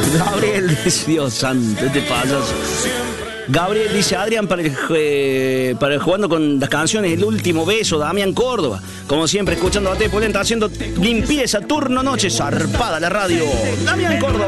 Gabriel dice, Dios santo, este payaso. Gabriel dice, Adrián, para el jugando con las canciones El Último Beso, Damián Córdoba. Como siempre, escuchando a T Polenta, haciendo limpieza, turno noche, zarpada la radio. Damián Córdoba.